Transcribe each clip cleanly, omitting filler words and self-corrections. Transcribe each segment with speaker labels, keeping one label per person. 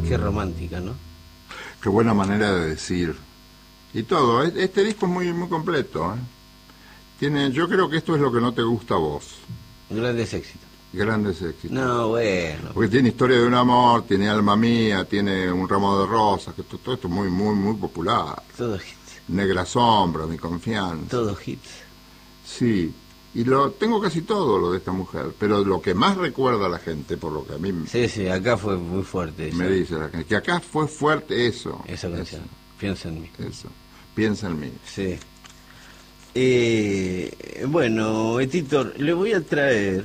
Speaker 1: Qué romántica, ¿no?
Speaker 2: Qué buena manera de decir. Y todo, este disco es muy, muy completo, ¿eh? Yo creo que esto es lo que no te gusta a vos.
Speaker 1: Grandes éxitos.
Speaker 2: Grandes éxitos.
Speaker 1: No, bueno.
Speaker 2: Porque tiene Historia de un amor, tiene Alma mía, tiene Un ramo de rosas, que todo esto es muy, muy, muy popular.
Speaker 1: Todo hits.
Speaker 2: Negra sombra, Mi confianza.
Speaker 1: Todo hits.
Speaker 2: Sí, y tengo casi todo lo de esta mujer, pero lo que más recuerda a la gente, por lo que a mí
Speaker 1: Sí, acá fue muy fuerte eso.
Speaker 2: Me dice la gente, que acá fue fuerte eso.
Speaker 1: Esa canción, Piensa en mí.
Speaker 2: Eso, Piensa en mí.
Speaker 1: Sí. Bueno, Titor, le voy a traer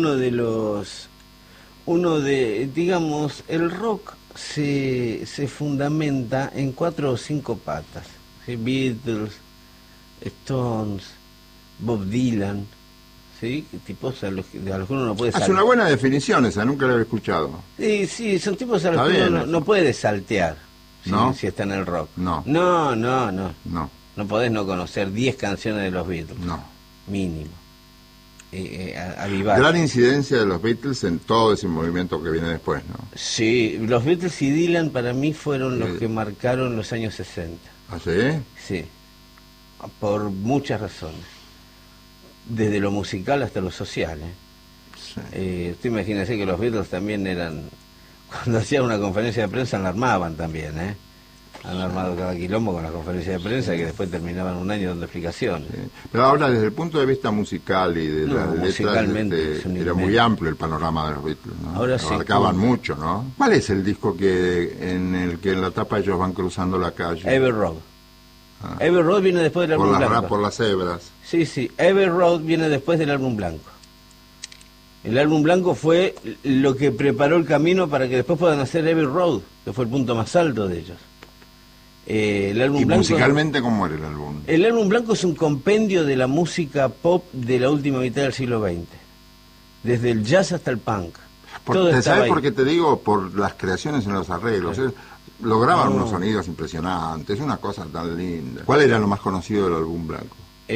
Speaker 1: digamos, el rock se fundamenta en 4 o 5 patas. ¿Sí? Beatles, Stones, Bob Dylan, ¿sí? Tipos a los que uno no puede saltear.
Speaker 2: Es una buena definición esa, nunca la había escuchado.
Speaker 1: Sí, son tipos a los que uno no puede saltear,
Speaker 2: ¿no?
Speaker 1: Si está en el rock.
Speaker 2: No.
Speaker 1: No podés no conocer 10 canciones de los Beatles.
Speaker 2: No.
Speaker 1: Mínimo. Avivar.
Speaker 2: Gran incidencia de los Beatles en todo ese movimiento que viene después, ¿no?
Speaker 1: Sí, los Beatles y Dylan para mí fueron los que marcaron los años 60.
Speaker 2: ¿Ah, sí?
Speaker 1: Sí, por muchas razones. Desde lo musical hasta lo social, Sí. Usted imagínese que los Beatles también eran... Cuando hacían una conferencia de prensa la armaban también, Han armado cada quilombo con la conferencia de prensa, que después terminaban un año dando explicaciones.
Speaker 2: Sí. Pero ahora, desde el punto de vista musical y de las letras, era muy amplio el panorama de los Beatles, ¿no?
Speaker 1: Ahora
Speaker 2: abarcaban mucho, ¿no? ¿Cuál es el disco en el que en la tapa ellos van cruzando la calle?
Speaker 1: Abbey Road. Abbey Road viene después del álbum blanco.
Speaker 2: Por las cebras.
Speaker 1: Sí, Abbey Road viene después del álbum blanco. El álbum blanco fue lo que preparó el camino para que después puedan hacer Abbey Road, que fue el punto más alto de ellos. El álbum blanco,
Speaker 2: musicalmente, ¿cómo era el álbum?
Speaker 1: El álbum blanco es un compendio de la música pop de la última mitad del siglo XX. Desde el jazz hasta el punk.
Speaker 2: ¿Sabes por qué te digo? Por las creaciones en los arreglos. Lograban unos sonidos impresionantes, una cosa tan linda. ¿Cuál era lo más conocido del álbum blanco?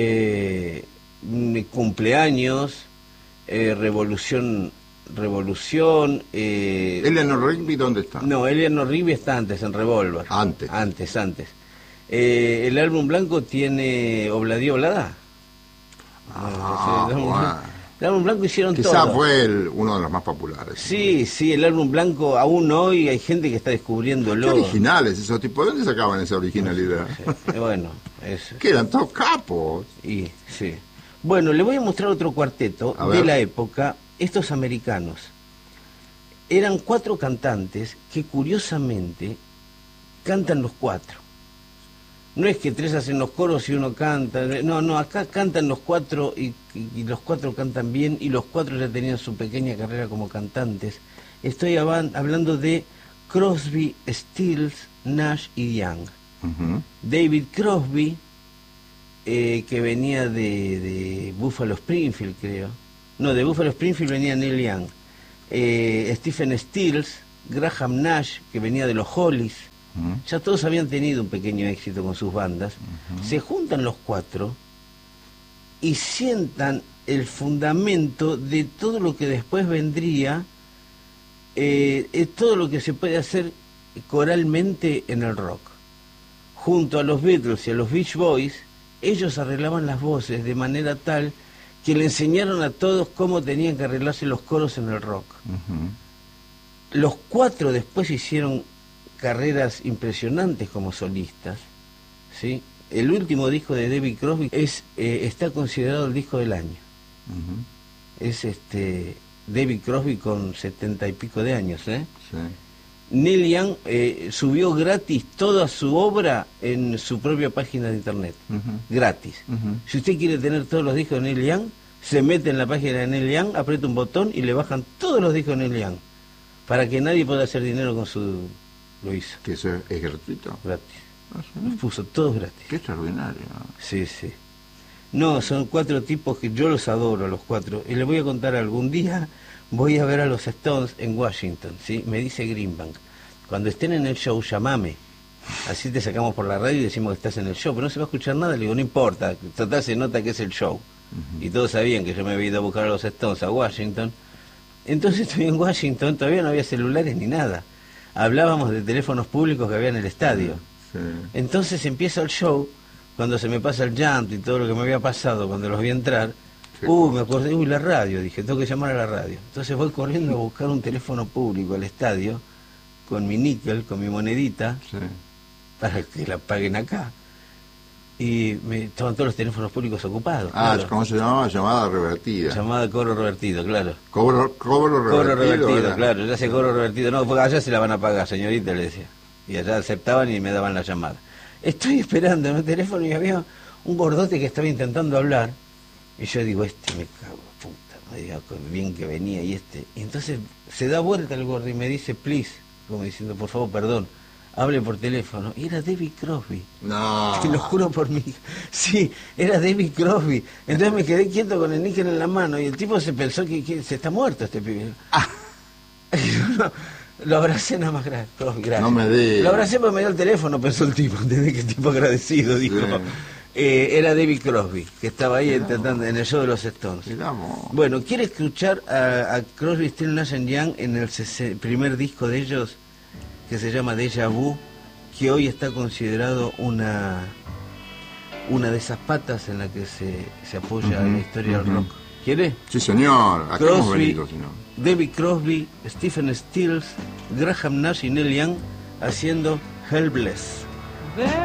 Speaker 1: Cumpleaños, Revolución.
Speaker 2: ¿Eleanor Rigby dónde está?
Speaker 1: No, Eleanor Rigby está antes, en Revolver. Antes. El álbum blanco tiene Obladi Oblada. El álbum blanco hicieron todo.
Speaker 2: Quizá fue uno de los más populares.
Speaker 1: Sí, el álbum blanco aún hoy hay gente que está descubriéndolo.
Speaker 2: Qué originales esos tipos, ¿de dónde sacaban esa originalidad?
Speaker 1: Sí. Bueno, eso.
Speaker 2: Que eran todos capos.
Speaker 1: Sí. Bueno, le voy a mostrar otro cuarteto de la época. Estos americanos eran 4 cantantes que curiosamente cantan los 4. No es que 3 hacen los coros y uno canta. No, acá cantan los 4 y los 4 cantan bien, y los 4 ya tenían su pequeña carrera como cantantes. Estoy hablando de Crosby, Stills, Nash y Young. David Crosby, que venía de Buffalo Springfield, creo. No, de Buffalo Springfield venía Neil Young. Stephen Stills, Graham Nash, que venía de los Hollies. Ya todos habían tenido un pequeño éxito con sus bandas. Se juntan los 4 y sientan el fundamento de todo lo que después vendría, todo lo que se puede hacer coralmente en el rock. Junto a los Beatles y a los Beach Boys, ellos arreglaban las voces de manera tal que le enseñaron a todos cómo tenían que arreglarse los coros en el rock. Los 4 después hicieron carreras impresionantes como solistas, ¿sí? El último disco de David Crosby está considerado el disco del año. Es David Crosby con 70 y pico de años,
Speaker 2: Sí.
Speaker 1: Neil Young subió gratis toda su obra en su propia página de internet, gratis. Si usted quiere tener todos los discos de Neil Young, se mete en la página de Neil Young, aprieta un botón y le bajan todos los discos de Neil Young, para que nadie pueda hacer dinero con su... Lo hizo.
Speaker 2: ¿Que eso es gratuito?
Speaker 1: Gratis. Los puso todos gratis.
Speaker 2: Qué extraordinario.
Speaker 1: Sí. No, son 4 tipos que yo los adoro, los 4. Y les voy a contar, algún día voy a ver a los Stones en Washington, ¿sí? Me dice Greenbank, cuando estén en el show, llamame. Así te sacamos por la radio y decimos que estás en el show, pero no se va a escuchar nada. Le digo, no importa, total se nota que es el show. Y todos sabían que yo me había ido a buscar a los Stones a Washington. Entonces estoy en Washington, todavía no había celulares ni nada. hablábamos de teléfonos públicos que había en el estadio.
Speaker 2: Sí.
Speaker 1: Entonces empieza el show, cuando se me pasa el llanto y todo lo que me había pasado cuando los vi entrar. Me acordé, la radio, dije, tengo que llamar a la radio. Entonces voy corriendo a buscar un teléfono público al estadio, con mi níquel, con mi monedita,
Speaker 2: Sí.
Speaker 1: para que la paguen acá. Y estaban todos los teléfonos públicos ocupados. Claro.
Speaker 2: ¿Cómo se llamaba? Llamada revertida.
Speaker 1: Llamada cobro revertido, claro.
Speaker 2: Cobro revertido,
Speaker 1: claro, ya se cobro revertido. No, porque allá se la van a pagar, señorita, le decía. Y allá aceptaban y me daban la llamada. Estoy esperando en el teléfono y había un gordote que estaba intentando hablar. Y yo digo, me cago en puta, no diga bien que venía y Y entonces se da vuelta el gordo y me dice, please, como diciendo, por favor, perdón, hable por teléfono. Y era David Crosby.
Speaker 2: No.
Speaker 1: Te lo juro por mí. Sí, era David Crosby. Entonces me quedé quieto con el níquel en la mano y el tipo se pensó que se está muerto este pibe. Lo abracé nada más, gracias.
Speaker 2: No me digas.
Speaker 1: Lo abracé porque me dio el teléfono, pensó el tipo, entendés que tipo agradecido, dijo.
Speaker 2: Sí.
Speaker 1: Era David Crosby, que estaba ahí intentando en el show de los Stones.
Speaker 2: Miramos.
Speaker 1: Bueno, ¿quiere escuchar a Crosby, Stills, Nash & Young en el primer disco de ellos, que se llama Deja Vu, que hoy está considerado una de esas patas en la que se apoya la historia del rock? ¿Quiere?
Speaker 2: Sí, señor. Acá hemos
Speaker 1: Crosby,
Speaker 2: venido, si no.
Speaker 1: David Crosby, Stephen Stills, Graham Nash y Neil Young haciendo Helpless.